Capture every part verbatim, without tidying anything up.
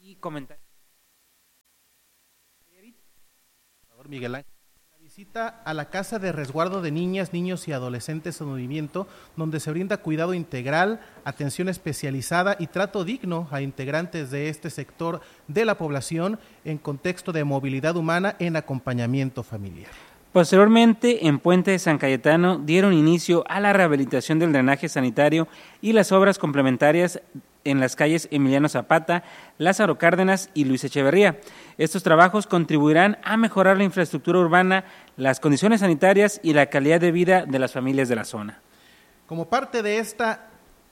y comentarios. Miguel Ángel. Visita a la Casa de Resguardo de Niñas, Niños y Adolescentes en Movimiento, donde se brinda cuidado integral, atención especializada y trato digno a integrantes de este sector de la población en contexto de movilidad humana en acompañamiento familiar. Posteriormente, en Puente de San Cayetano, dieron inicio a la rehabilitación del drenaje sanitario y las obras complementarias en las calles Emiliano Zapata, Lázaro Cárdenas y Luis Echeverría. Estos trabajos contribuirán a mejorar la infraestructura urbana, las condiciones sanitarias y la calidad de vida de las familias de la zona. Como parte de esta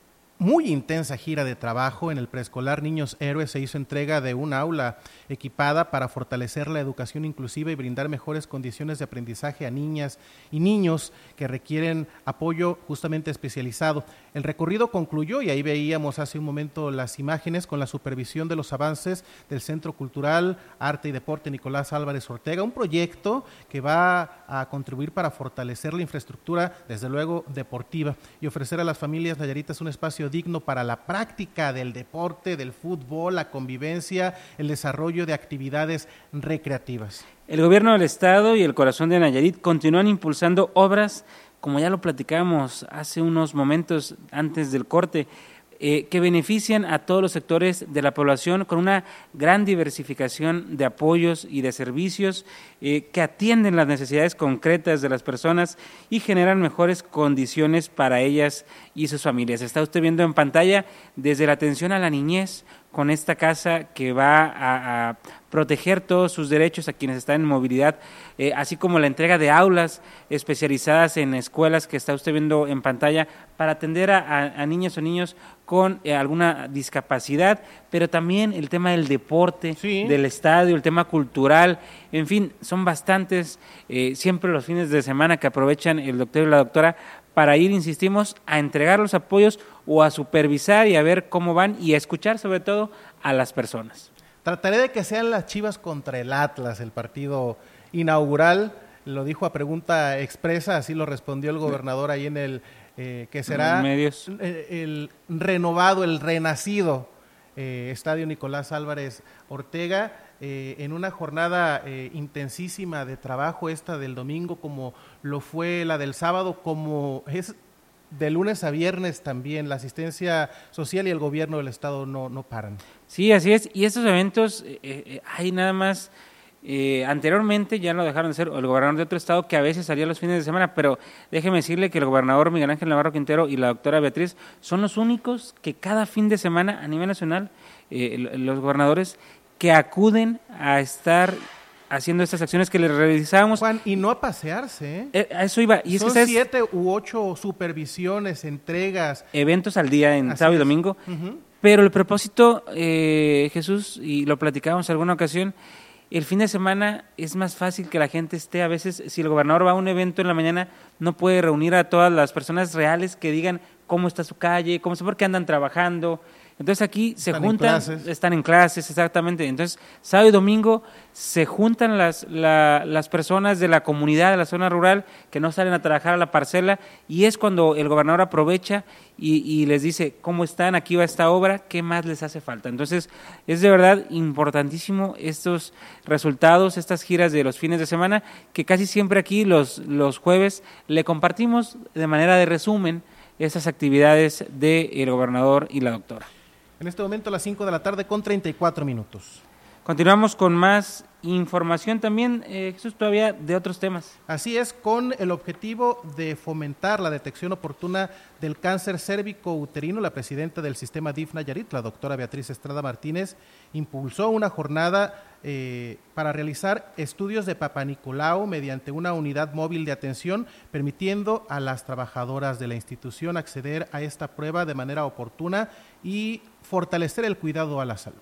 muy intensa gira de trabajo en el preescolar Niños Héroes, se hizo entrega de un aula equipada para fortalecer la educación inclusiva y brindar mejores condiciones de aprendizaje a niñas y niños que requieren apoyo justamente especializado. El recorrido concluyó, y ahí veíamos hace un momento las imágenes, con la supervisión de los avances del Centro Cultural, Arte y Deporte Nicolás Álvarez Ortega, un proyecto que va a contribuir para fortalecer la infraestructura, desde luego deportiva, y ofrecer a las familias nayaritas un espacio digno para la práctica del deporte, del fútbol, la convivencia, el desarrollo de actividades recreativas. El gobierno del estado y el corazón de Nayarit continúan impulsando obras, como ya lo platicamos hace unos momentos antes del corte, eh, que benefician a todos los sectores de la población con una gran diversificación de apoyos y de servicios eh, que atienden las necesidades concretas de las personas y generan mejores condiciones para ellas y sus familias. Está usted viendo en pantalla desde la atención a la niñez, con esta casa que va a, a proteger todos sus derechos a quienes están en movilidad, eh, así como la entrega de aulas especializadas en escuelas que está usted viendo en pantalla para atender a, a, a niñas o niños con eh, alguna discapacidad, pero también el tema del deporte, sí, del estadio, el tema cultural, en fin, son bastantes, eh, siempre los fines de semana que aprovechan el doctor y la doctora para ir, insistimos, a entregar los apoyos o a supervisar y a ver cómo van y a escuchar sobre todo a las personas. Trataré de que sean las Chivas contra el Atlas, el partido inaugural, lo dijo a pregunta expresa, así lo respondió el gobernador ahí en el, eh, que será medios. El, el renovado, el renacido eh, Estadio Nicolás Álvarez Ortega, eh, en una jornada eh, intensísima de trabajo esta del domingo, como lo fue la del sábado, como es de lunes a viernes también. La asistencia social y el gobierno del estado no, no paran. Sí, así es, y estos eventos eh, eh, hay nada más, eh, anteriormente ya lo dejaron de ser el gobernador de otro estado, que a veces salía los fines de semana, pero déjeme decirle que el gobernador Miguel Ángel Navarro Quintero y la doctora Beatriz son los únicos que cada fin de semana a nivel nacional, eh, los gobernadores que acuden a estar haciendo estas acciones que le realizábamos. Juan, y no a pasearse, ¿eh? eh a eso iba. Y son es que siete u ocho supervisiones, entregas. Eventos al día en Así sábado y domingo. Uh-huh. Pero el propósito, eh, Jesús, y lo platicábamos en alguna ocasión, el fin de semana es más fácil que la gente esté, a veces, si el gobernador va a un evento en la mañana, no puede reunir a todas las personas reales que digan cómo está su calle, cómo está, porque andan trabajando. Entonces aquí se están juntan, en están en clases, exactamente. Entonces sábado y domingo se juntan las, la, las personas de la comunidad, de la zona rural, que no salen a trabajar a la parcela, y es cuando el gobernador aprovecha y, y les dice, ¿cómo están? Aquí va esta obra, ¿qué más les hace falta? Entonces es de verdad importantísimo estos resultados, estas giras de los fines de semana, que casi siempre aquí los, los jueves le compartimos de manera de resumen esas actividades del gobernador y la doctora. En este momento a las cinco de la tarde con treinta y cuatro minutos. Continuamos con más información también, eh, Jesús, todavía de otros temas. Así es, con el objetivo de fomentar la detección oportuna del cáncer cérvico-uterino, la presidenta del sistema D I F Nayarit, la doctora Beatriz Estrada Martínez, impulsó una jornada eh, para realizar estudios de Papá Nicolau mediante una unidad móvil de atención, permitiendo a las trabajadoras de la institución acceder a esta prueba de manera oportuna y fortalecer el cuidado a la salud.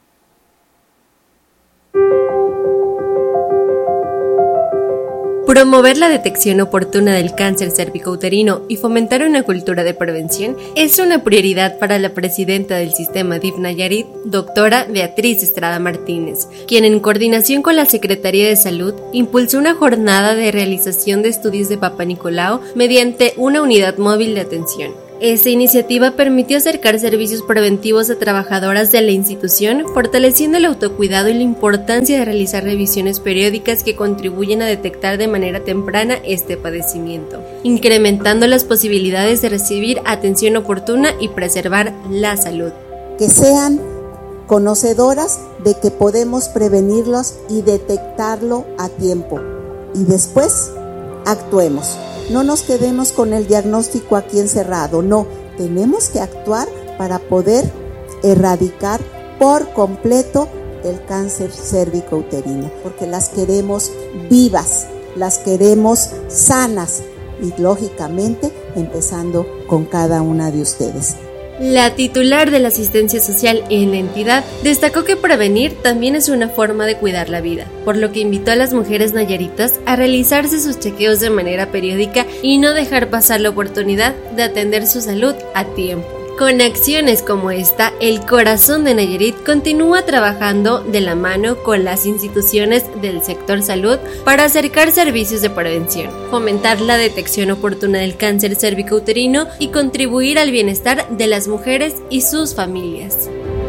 Promover la detección oportuna del cáncer cérvico-uterino y fomentar una cultura de prevención es una prioridad para la presidenta del sistema D I F Nayarit, doctora Beatriz Estrada Martínez, quien en coordinación con la Secretaría de Salud impulsó una jornada de realización de estudios de Papá Nicolau mediante una unidad móvil de atención. Esta iniciativa permitió acercar servicios preventivos a trabajadoras de la institución, fortaleciendo el autocuidado y la importancia de realizar revisiones periódicas que contribuyen a detectar de manera temprana este padecimiento, incrementando las posibilidades de recibir atención oportuna y preservar la salud. Que sean conocedoras de que podemos prevenirlos y detectarlo a tiempo, y después actuemos. No nos quedemos con el diagnóstico aquí encerrado, no, tenemos que actuar para poder erradicar por completo el cáncer cérvico-uterino, porque las queremos vivas, las queremos sanas y lógicamente empezando con cada una de ustedes. La titular de la asistencia social en la entidad destacó que prevenir también es una forma de cuidar la vida, por lo que invitó a las mujeres nayaritas a realizarse sus chequeos de manera periódica y no dejar pasar la oportunidad de atender su salud a tiempo. Con acciones como esta, el Corazón de Nayarit continúa trabajando de la mano con las instituciones del sector salud para acercar servicios de prevención, fomentar la detección oportuna del cáncer cérvico-uterino y contribuir al bienestar de las mujeres y sus familias.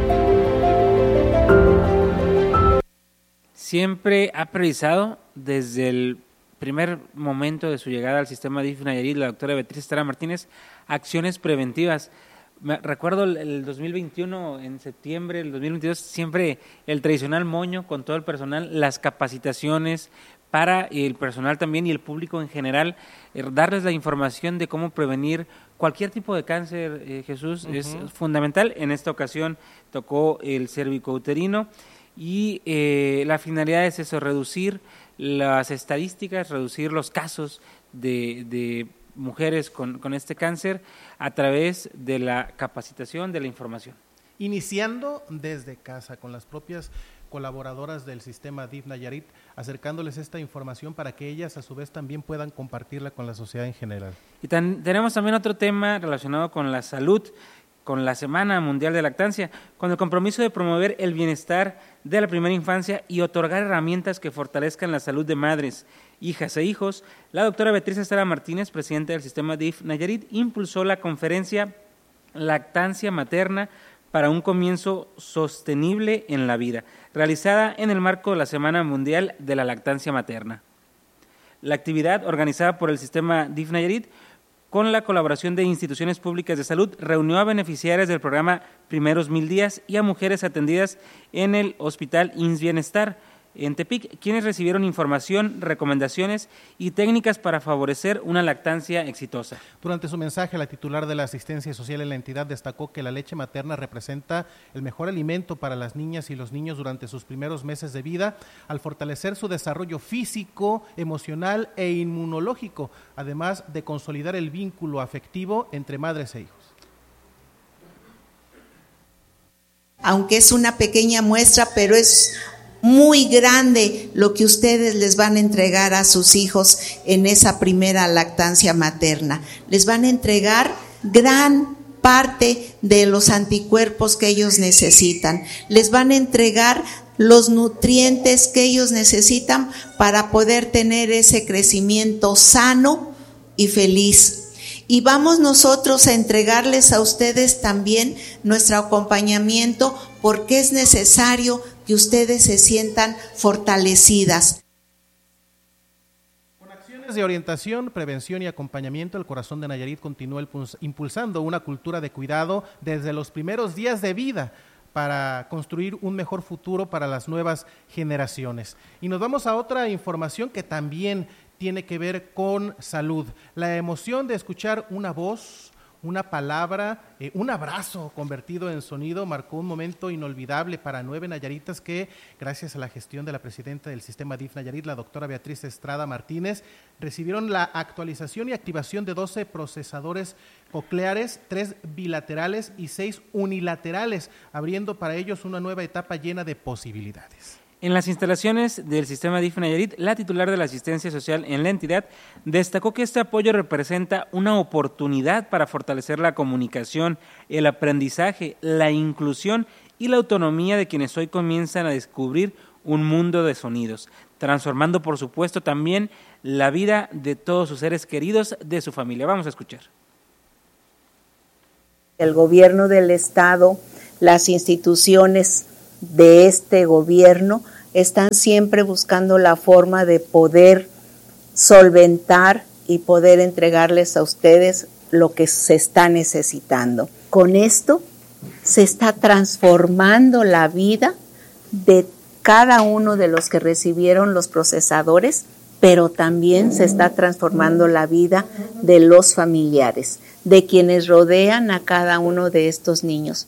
Siempre ha priorizado desde el primer momento de su llegada al sistema D I F Nayarit, la doctora Beatriz Estrada Martínez, acciones preventivas. Me recuerdo el, el dos mil veintiuno, en septiembre del dos mil veintidós, siempre el tradicional moño con todo el personal, las capacitaciones para el personal también y el público en general, eh, darles la información de cómo prevenir cualquier tipo de cáncer, eh, Jesús, uh-huh. es fundamental. En esta ocasión tocó el cérvico-uterino y eh, la finalidad es eso, reducir las estadísticas, reducir los casos de, de mujeres con, con este cáncer a través de la capacitación, de la información. Iniciando desde casa con las propias colaboradoras del sistema D I F Nayarit, acercándoles esta información para que ellas a su vez también puedan compartirla con la sociedad en general. Y tan, tenemos también otro tema relacionado con la salud, con la Semana Mundial de Lactancia, con el compromiso de promover el bienestar de la primera infancia y otorgar herramientas que fortalezcan la salud de madres, hijas e hijos. La doctora Beatriz Estrada Martínez, presidenta del sistema D I F Nayarit, impulsó la conferencia Lactancia Materna para un comienzo sostenible en la vida, realizada en el marco de la Semana Mundial de la Lactancia Materna. La actividad, organizada por el sistema D I F Nayarit, con la colaboración de instituciones públicas de salud, reunió a beneficiarias del programa Primeros Mil Días y a mujeres atendidas en el Hospital I M S S Bienestar en Tepic, quienes recibieron información, recomendaciones y técnicas para favorecer una lactancia exitosa. Durante su mensaje, la titular de la asistencia social en la entidad destacó que la leche materna representa el mejor alimento para las niñas y los niños durante sus primeros meses de vida, al fortalecer su desarrollo físico, emocional e inmunológico, además de consolidar el vínculo afectivo entre madres e hijos. Aunque es una pequeña muestra, pero es muy grande lo que ustedes les van a entregar a sus hijos en esa primera lactancia materna. Les van a entregar gran parte de los anticuerpos que ellos necesitan. Les van a entregar los nutrientes que ellos necesitan para poder tener ese crecimiento sano y feliz. Y vamos nosotros a entregarles a ustedes también nuestro acompañamiento, porque es necesario que ustedes se sientan fortalecidas. Con acciones de orientación, prevención y acompañamiento, el Corazón de Nayarit continúa impulsando una cultura de cuidado desde los primeros días de vida para construir un mejor futuro para las nuevas generaciones. Y nos vamos a otra información que también tiene que ver con salud. La emoción de escuchar una voz, una palabra, eh, un abrazo convertido en sonido marcó un momento inolvidable para nueve nayaritas que, gracias a la gestión de la presidenta del sistema D I F Nayarit, la doctora Beatriz Estrada Martínez, recibieron la actualización y activación de doce procesadores cocleares, tres bilaterales y seis unilaterales, abriendo para ellos una nueva etapa llena de posibilidades. En las instalaciones del sistema D I F Nayarit, la titular de la asistencia social en la entidad destacó que este apoyo representa una oportunidad para fortalecer la comunicación, el aprendizaje, la inclusión y la autonomía de quienes hoy comienzan a descubrir un mundo de sonidos, transformando por supuesto también la vida de todos sus seres queridos de su familia. Vamos a escuchar. El gobierno del estado, las instituciones de este gobierno están siempre buscando la forma de poder solventar y poder entregarles a ustedes lo que se está necesitando. Con esto se está transformando la vida de cada uno de los que recibieron los procesadores, pero también se está transformando la vida de los familiares, de quienes rodean a cada uno de estos niños.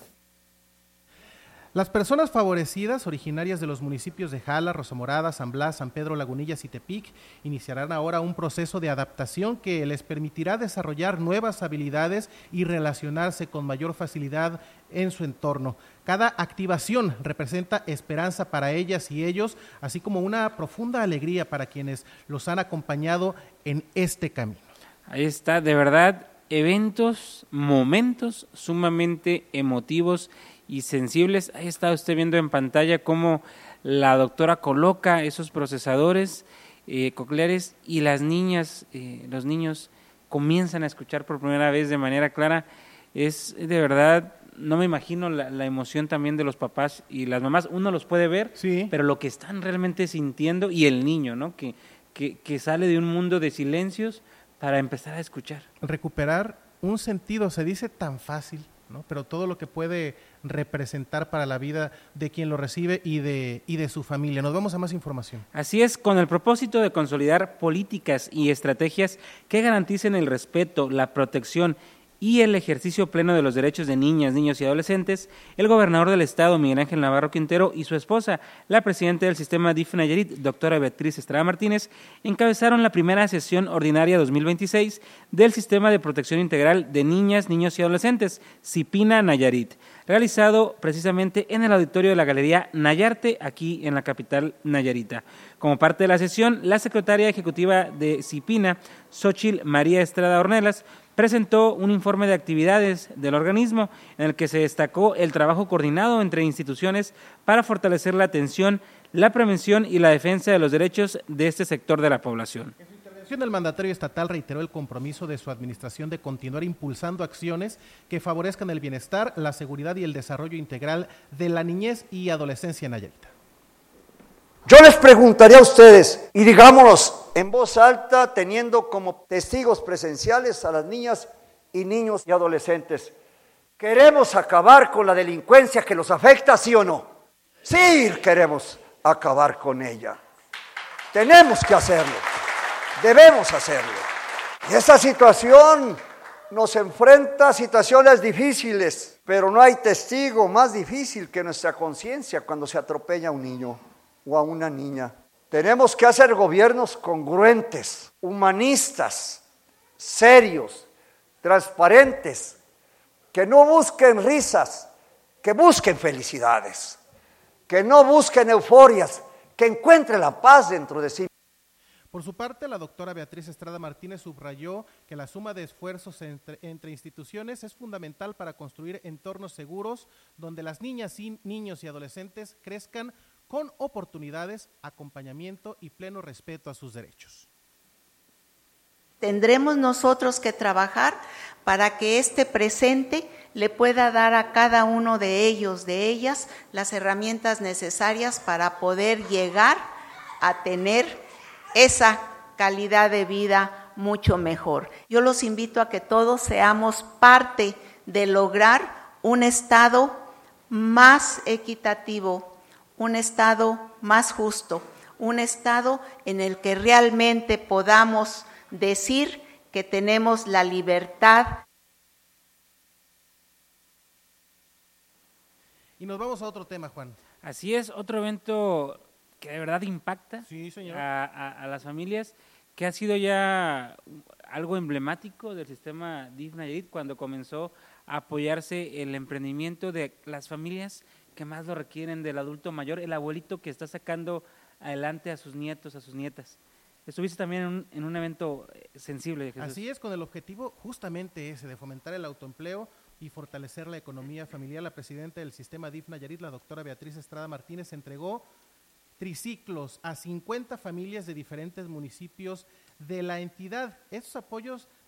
Las personas favorecidas, originarias de los municipios de Jala, Rosomorada, San Blas, San Pedro Lagunillas y Tepic, iniciarán ahora un proceso de adaptación que les permitirá desarrollar nuevas habilidades y relacionarse con mayor facilidad en su entorno. Cada activación representa esperanza para ellas y ellos, así como una profunda alegría para quienes los han acompañado en este camino. Ahí está, de verdad, eventos, momentos sumamente emotivos y sensibles. Ahí está usted viendo en pantalla cómo la doctora coloca esos procesadores eh, cocleares y las niñas, eh, los niños comienzan a escuchar por primera vez de manera clara. Es de verdad, no me imagino la, la emoción también de los papás y las mamás. Uno los puede ver, sí, pero lo que están realmente sintiendo, y el niño, ¿no? Que, que, que sale de un mundo de silencios para empezar a escuchar. Recuperar un sentido, se dice tan fácil, ¿no? Pero todo lo que puede representar para la vida de quien lo recibe y de, y de su familia. Nos vamos a más información. Así es, con el propósito de consolidar políticas y estrategias que garanticen el respeto, la protección y el ejercicio pleno de los derechos de niñas, niños y adolescentes, el gobernador del estado, Miguel Ángel Navarro Quintero, y su esposa, la presidenta del sistema D I F Nayarit, doctora Beatriz Estrada Martínez, encabezaron la primera sesión ordinaria dos mil veintiséis del Sistema de Protección Integral de Niñas, Niños y Adolescentes, SIPINA Nayarit, realizado precisamente en el auditorio de la Galería Nayarte, aquí en la capital nayarita. Como parte de la sesión, la secretaria ejecutiva de SIPINA, Xóchitl María Estrada Ornelas, presentó un informe de actividades del organismo en el que se destacó el trabajo coordinado entre instituciones para fortalecer la atención, la prevención y la defensa de los derechos de este sector de la población. En su intervención, el mandatario estatal reiteró el compromiso de su administración de continuar impulsando acciones que favorezcan el bienestar, la seguridad y el desarrollo integral de la niñez y adolescencia nayarita. Yo les preguntaría a ustedes, y digámonos en voz alta, teniendo como testigos presenciales a las niñas y niños y adolescentes, ¿queremos acabar con la delincuencia que los afecta, sí o no? Sí, queremos acabar con ella. Tenemos que hacerlo, debemos hacerlo. Y esta situación nos enfrenta a situaciones difíciles, pero no hay testigo más difícil que nuestra conciencia cuando se atropella a un niño o a una niña. Tenemos que hacer gobiernos congruentes, humanistas, serios, transparentes, que no busquen risas, que busquen felicidades, que no busquen euforias, que encuentren la paz dentro de sí. Por su parte, la doctora Beatriz Estrada Martínez subrayó que la suma de esfuerzos entre, entre instituciones es fundamental para construir entornos seguros donde las niñas, y niños y adolescentes crezcan con oportunidades, acompañamiento y pleno respeto a sus derechos. Tendremos nosotros que trabajar para que este presente le pueda dar a cada uno de ellos, de ellas, las herramientas necesarias para poder llegar a tener esa calidad de vida mucho mejor. Yo los invito a que todos seamos parte de lograr un estado más equitativo, un estado más justo, un estado en el que realmente podamos decir que tenemos la libertad. Y nos vamos a otro tema, Juan. Así es, otro evento que de verdad impacta sí, señor. A, a, a las familias, que ha sido ya algo emblemático del sistema D I F Nayarit cuando comenzó a apoyarse el emprendimiento de las familias que más lo requieren, del adulto mayor, el abuelito que está sacando adelante a sus nietos, a sus nietas. Estuviste también en un, en un evento sensible, Jesús. Así es, con el objetivo justamente ese, de fomentar el autoempleo y fortalecer la economía familiar. La presidenta del sistema D I F Nayarit, la doctora Beatriz Estrada Martínez, entregó triciclos a cincuenta familias de diferentes municipios de la entidad. Estos apoyos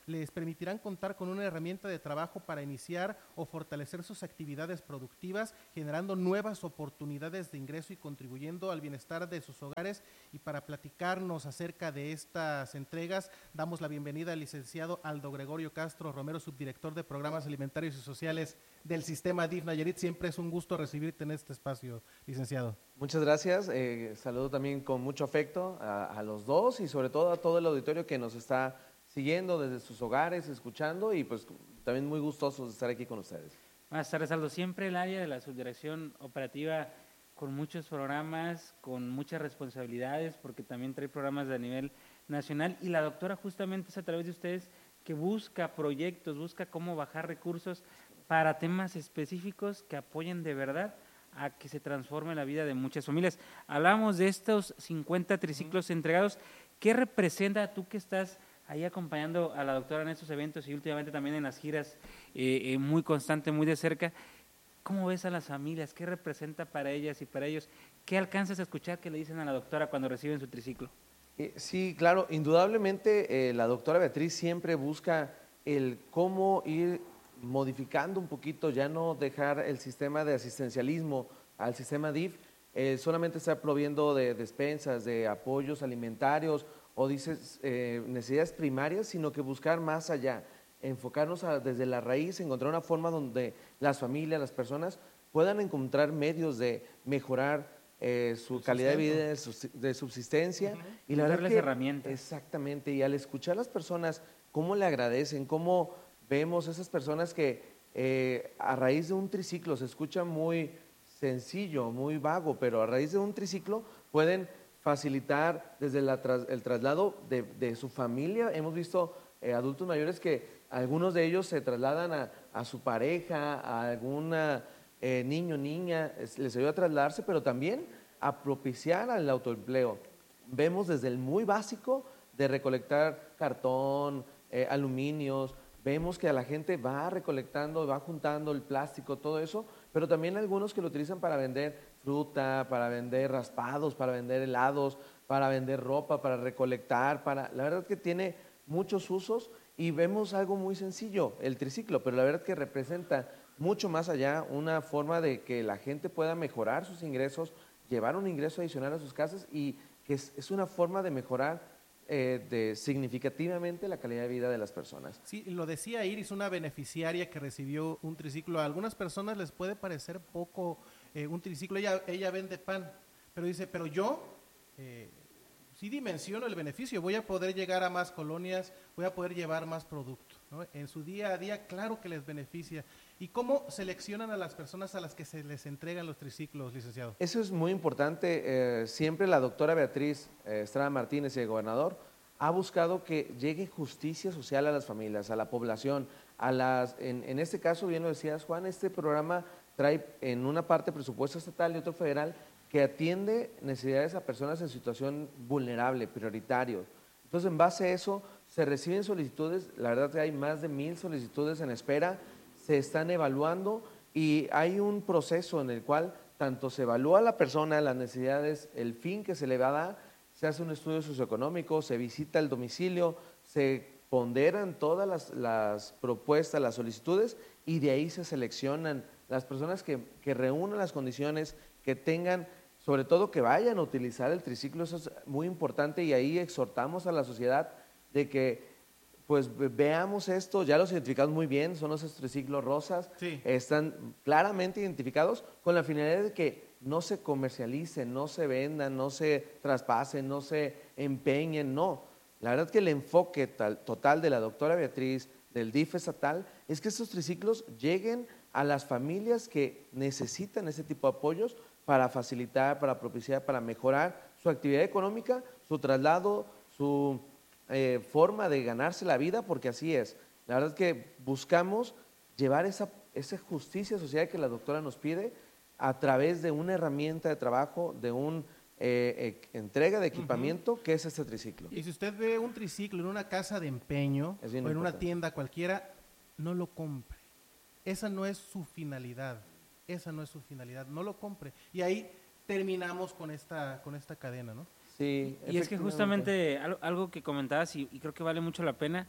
les permitirán contar con una herramienta de trabajo para iniciar o fortalecer sus actividades productivas, generando nuevas oportunidades de ingreso y contribuyendo al bienestar de sus hogares. Y para platicarnos acerca de estas entregas, damos la bienvenida al licenciado Aldo Gregorio Castro Romero, subdirector de Programas Alimentarios y Sociales del Sistema D I F Nayarit. Siempre es un gusto recibirte en este espacio, licenciado. Muchas gracias, eh, saludo también con mucho afecto a, a los dos y sobre todo a todo el auditorio que nos está siguiendo desde sus hogares, escuchando, y pues también muy gustosos de estar aquí con ustedes. Buenas tardes, Aldo. Siempre el área de la subdirección operativa con muchos programas, con muchas responsabilidades, porque también trae programas a nivel nacional, y la doctora justamente es a través de ustedes que busca proyectos, busca cómo bajar recursos para temas específicos que apoyen de verdad a que se transforme la vida de muchas familias. Hablamos de estos cincuenta triciclos uh-huh. entregados. ¿Qué representa, tú que estás ahí acompañando a la doctora en estos eventos y últimamente también en las giras eh, eh, muy constante, muy de cerca? ¿Cómo ves a las familias? ¿Qué representa para ellas y para ellos? ¿Qué alcanzas a escuchar que le dicen a la doctora cuando reciben su triciclo? Eh, sí, claro, indudablemente eh, la doctora Beatriz siempre busca el cómo ir modificando un poquito, ya no dejar el sistema de asistencialismo al sistema D I F, eh, solamente estar proviendo de despensas, de apoyos alimentarios o dices eh, necesidades primarias, sino que buscar más allá, enfocarnos a, desde la raíz, encontrar una forma donde las familias, las personas puedan encontrar medios de mejorar eh, su calidad de vida, de subsistencia. Uh-huh. Y la verdad que, herramientas. Exactamente, y al escuchar a las personas, cómo le agradecen, cómo vemos esas personas que eh, a raíz de un triciclo, se escucha muy sencillo, muy vago, pero a raíz de un triciclo pueden facilitar desde la tras, el traslado de, de su familia. Hemos visto eh, adultos mayores que algunos de ellos se trasladan a, a su pareja, a algún eh, niño, niña, les ayuda a trasladarse, pero también a propiciar al autoempleo. Vemos desde el muy básico de recolectar cartón, eh, aluminios, vemos que a la gente va recolectando, va juntando el plástico, todo eso, pero también algunos que lo utilizan para vender fruta, para vender raspados, para vender helados, para vender ropa, para recolectar, para... La verdad que tiene muchos usos y vemos algo muy sencillo, el triciclo, pero la verdad que representa mucho más allá, una forma de que la gente pueda mejorar sus ingresos, llevar un ingreso adicional a sus casas y que es, es una forma de mejorar Eh, de significativamente la calidad de vida de las personas. Sí, lo decía Iris, una beneficiaria que recibió un triciclo. A algunas personas les puede parecer poco eh, un triciclo, ella, ella vende pan, pero dice, pero yo eh, sí dimensiono el beneficio, voy a poder llegar a más colonias, voy a poder llevar más producto, ¿no? En su día a día, claro que les beneficia. ¿Y cómo seleccionan a las personas a las que se les entregan los triciclos, licenciado? Eso es muy importante. Eh, siempre la doctora Beatriz eh, Estrada Martínez y el gobernador ha buscado que llegue justicia social a las familias, a la población, a las, en, en este caso, bien lo decías Juan, este programa trae en una parte presupuesto estatal y otro federal que atiende necesidades a personas en situación vulnerable, prioritario. Entonces, en base a eso, se reciben solicitudes, la verdad que hay más de mil solicitudes en espera, se están evaluando y hay un proceso en el cual tanto se evalúa a la persona, las necesidades, el fin que se le va a dar, se hace un estudio socioeconómico, se visita el domicilio, se ponderan todas las, las propuestas, las solicitudes y de ahí se seleccionan las personas que, que reúnan las condiciones, que tengan, sobre todo que vayan a utilizar el triciclo, eso es muy importante y ahí exhortamos a la sociedad de que pues veamos esto, ya los identificamos muy bien, son esos triciclos rosas, sí. Están claramente identificados con la finalidad de que no se comercialicen, no se vendan, no se traspasen, no se empeñen, no. La verdad que el enfoque tal, total de la doctora Beatriz, del D I F estatal, es que estos triciclos lleguen a las familias que necesitan ese tipo de apoyos para facilitar, para propiciar, para mejorar su actividad económica, su traslado, su... Eh, forma de ganarse la vida, porque así es. La verdad es que buscamos llevar esa, esa justicia social que la doctora nos pide a través de una herramienta de trabajo, de una eh, eh, entrega de equipamiento, uh-huh. que es este triciclo. Y si usted ve un triciclo en una casa de empeño o en importante. Una tienda cualquiera, no lo compre. Esa no es su finalidad. Esa no es su finalidad. No lo compre. Y ahí terminamos con esta, con esta cadena, ¿no? Sí, y es que justamente algo, algo que comentabas y, y creo que vale mucho la pena,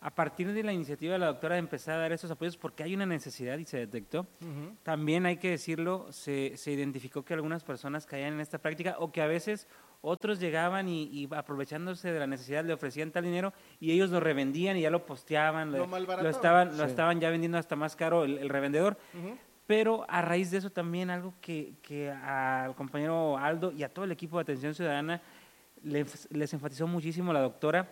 a partir de la iniciativa de la doctora de empezar a dar estos apoyos, porque hay una necesidad y se detectó, uh-huh. También hay que decirlo, se, se identificó que algunas personas caían en esta práctica o que a veces otros llegaban y, y aprovechándose de la necesidad le ofrecían tal dinero y ellos lo revendían y ya lo posteaban, lo, lo, estaban, sí. lo estaban ya vendiendo hasta más caro el, el revendedor. Uh-huh. Pero a raíz de eso también algo que, que al compañero Aldo y a todo el equipo de Atención Ciudadana les, les enfatizó muchísimo la doctora,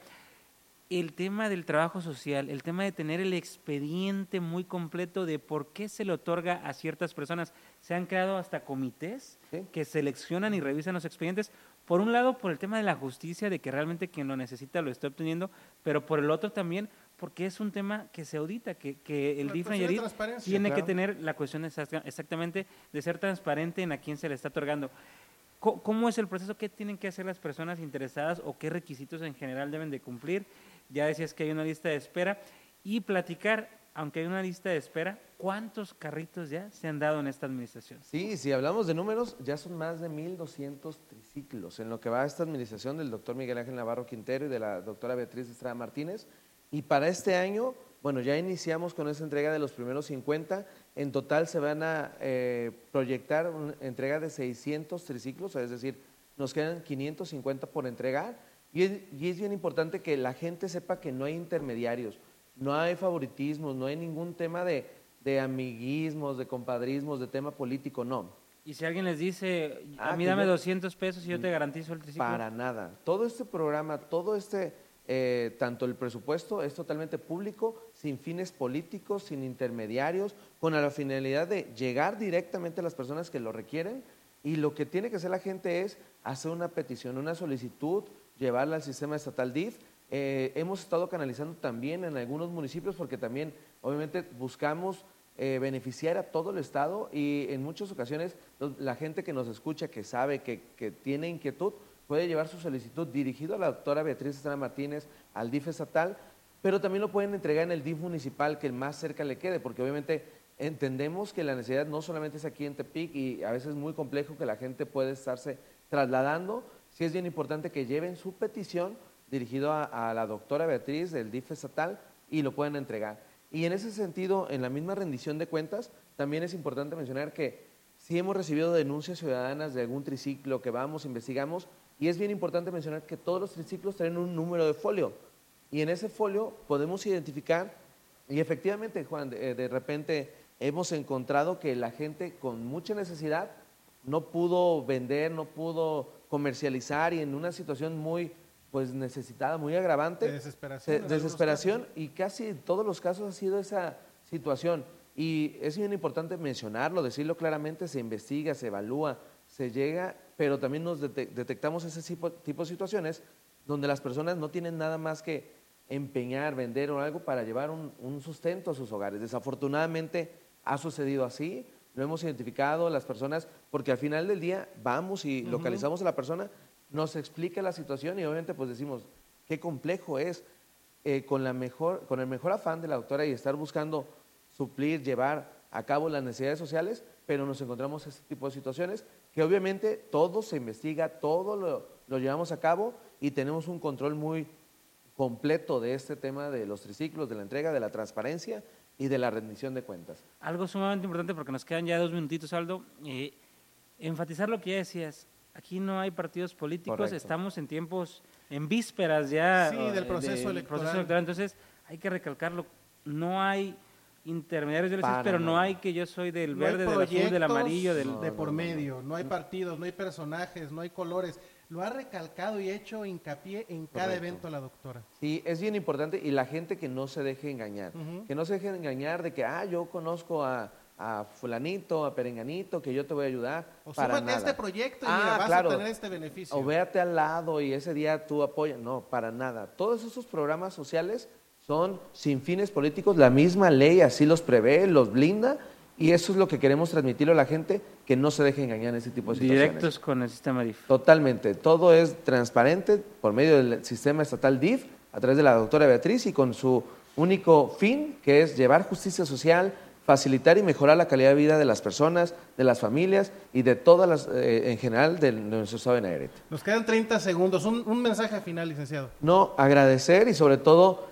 el tema del trabajo social, el tema de tener el expediente muy completo de por qué se le otorga a ciertas personas. Se han creado hasta comités ¿sí? que seleccionan y revisan los expedientes, por un lado por el tema de la justicia, de que realmente quien lo necesita lo esté obteniendo, pero por el otro también porque es un tema que se audita, que, que el D I F Nayarit tiene claro. que tener la cuestión exacta, exactamente de ser transparente en a quién se le está otorgando. ¿Cómo es el proceso? ¿Qué tienen que hacer las personas interesadas o qué requisitos en general deben de cumplir? Ya decías que hay una lista de espera y platicar, aunque hay una lista de espera, ¿cuántos carritos ya se han dado en esta administración? Sí, si hablamos de números, ya son más de mil doscientos triciclos en lo que va a esta administración del doctor Miguel Ángel Navarro Quintero y de la doctora Beatriz Estrada Martínez. Y para este año, bueno, ya iniciamos con esa entrega de los primeros cincuenta. En total se van a eh, proyectar una entrega de seiscientos triciclos, es decir, nos quedan quinientos cincuenta por entregar. Y es, y es bien importante que la gente sepa que no hay intermediarios, no hay favoritismos, no hay ningún tema de, de amiguismos, de compadrismos, de tema político, no. Y si alguien les dice, a ah, mí dame yo, doscientos pesos y yo te garantizo el triciclo. Para nada. Todo este programa, todo este, eh, tanto el presupuesto es totalmente público, sin fines políticos, sin intermediarios, con la finalidad de llegar directamente a las personas que lo requieren. Y lo que tiene que hacer la gente es hacer una petición, una solicitud, llevarla al sistema estatal D I F. Eh, hemos estado canalizando también en algunos municipios porque también obviamente buscamos eh, beneficiar a todo el estado y en muchas ocasiones la gente que nos escucha, que sabe, que, que tiene inquietud, puede llevar su solicitud dirigido a la doctora Beatriz Estrada Martínez, al D I F estatal, pero también lo pueden entregar en el D I F municipal que el más cerca le quede, porque obviamente entendemos que la necesidad no solamente es aquí en Tepic y a veces es muy complejo que la gente puede estarse trasladando. Sí es bien importante que lleven su petición dirigido a, a la doctora Beatriz del D I F estatal y lo pueden entregar. Y en ese sentido, en la misma rendición de cuentas, también es importante mencionar que sí hemos recibido denuncias ciudadanas de algún triciclo que vamos, investigamos, y es bien importante mencionar que todos los triciclos tienen un número de folio, y en ese folio podemos identificar, y efectivamente, Juan, de, de repente hemos encontrado que la gente con mucha necesidad no pudo vender, no pudo comercializar y en una situación muy pues necesitada, muy agravante, de desesperación, de, desesperación y casi en todos los casos ha sido esa situación y es bien importante mencionarlo, decirlo claramente, se investiga, se evalúa, se llega, pero también nos det- detectamos ese tipo, tipo de situaciones donde las personas no tienen nada más que empeñar, vender o algo para llevar un, un sustento a sus hogares. Desafortunadamente ha sucedido así, lo hemos identificado las personas, porque al final del día vamos y uh-huh. localizamos a la persona, nos explica la situación y obviamente pues decimos, qué complejo es, eh, con, la mejor, con el mejor afán de la doctora y estar buscando suplir, llevar a cabo las necesidades sociales, pero nos encontramos este tipo de situaciones que obviamente todo se investiga, todo lo, lo llevamos a cabo y tenemos un control muy completo de este tema de los triciclos, de la entrega, de la transparencia y de la rendición de cuentas. Algo sumamente importante porque nos quedan ya dos minutitos, Aldo, eh, enfatizar lo que ya decías, aquí no hay partidos políticos, correcto. Estamos en tiempos, en vísperas ya sí, del proceso, de, electoral. proceso electoral, entonces hay que recalcarlo, no hay intermediarios, yo les decía, pero no hay que yo soy del no verde, del azul, del amarillo, del... No, de por medio, no hay partidos, no hay personajes, no hay colores, lo ha recalcado y hecho hincapié en cada correcto. Evento la doctora. Sí, es bien importante y la gente que no se deje engañar, uh-huh. que no se deje engañar de que, ah, yo conozco a, a fulanito, a perenganito, que yo te voy a ayudar. O para súmate nada. a este proyecto y ah, mira, vas claro. a tener este beneficio. O véate al lado y ese día tú apoyas. No, para nada. Todos esos programas sociales son sin fines políticos, la misma ley así los prevé, los blinda, y eso es lo que queremos transmitirle a la gente, que no se deje engañar en ese tipo de situaciones. Directos con el sistema D I F. Totalmente, todo es transparente por medio del sistema estatal D I F, a través de la doctora Beatriz y con su único fin, que es llevar justicia social, facilitar y mejorar la calidad de vida de las personas, de las familias y de todas las, eh, en general, de nuestro estado de Nayarit. Nos quedan treinta segundos, un, un mensaje final, licenciado. No, agradecer y sobre todo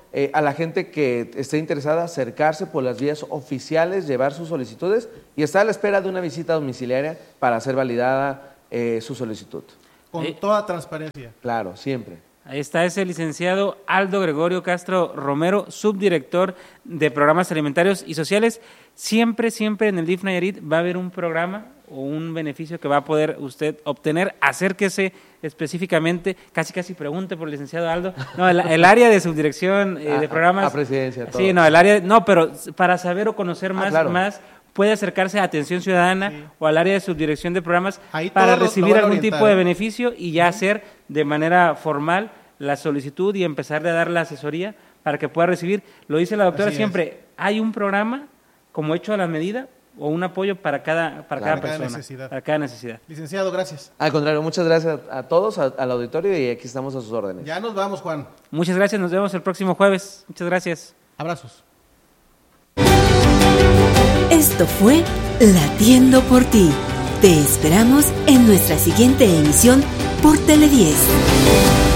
eh, a la gente que esté interesada acercarse por las vías oficiales, llevar sus solicitudes y estar a la espera de una visita domiciliaria para ser validada eh, su solicitud. Con Eh, toda transparencia. Claro, siempre. Ahí está ese licenciado Aldo Gregorio Castro Romero, subdirector de Programas Alimentarios y Sociales. Siempre, siempre en el D I F Nayarit va a haber un programa o un beneficio que va a poder usted obtener. Acérquese específicamente, casi casi pregunte por el licenciado Aldo. No, el, el área de subdirección eh, A- de programas. a presidencia, todo. Sí, no, el área, no, pero para saber o conocer más, claro. más puede acercarse a Atención Ciudadana Sí. o al área de subdirección de programas Ahí para todo lo- lo recibir van a algún orientar, tipo de ¿eh? beneficio y ya hacer de manera formal la solicitud y empezarle a dar la asesoría para que pueda recibir. Lo dice la doctora Así es. siempre, hay un programa como hecho a la medida o un apoyo para cada, para Para cada cada persona, necesidad. para cada necesidad. Licenciado, gracias. Al contrario, muchas gracias a todos, a- al auditorio y aquí estamos a sus órdenes. Ya nos vamos, Juan. Muchas gracias, nos vemos el próximo jueves. Muchas gracias. Abrazos. Esto fue Latiendo por ti. Te esperamos en nuestra siguiente emisión por Tele diez.